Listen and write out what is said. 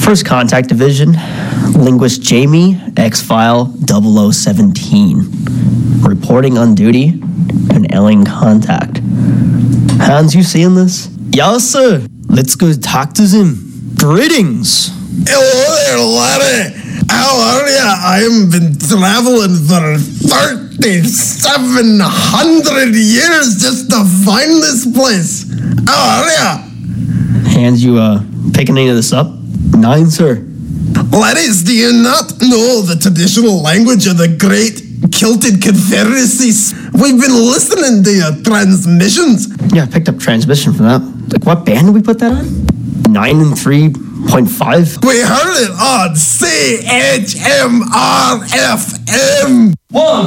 First Contact Division, Linguist Jamie, X-File 0017. Reporting on duty, an alien contact. Hans, you seeing this? Yeah, sir. Let's go talk to them. Greetings. Hello there, laddie. How are ya? I've been traveling for 3,700 years just to find this place. How are ya? Hans, you picking any of this up? 9, sir. Laddies, do you not know the traditional language of the great Kilted Confederacy? We've been listening to your transmissions. Yeah, I picked up transmission from that. Like, what band did we put that on? 9 and 3.5? We heard it on CHMR FM.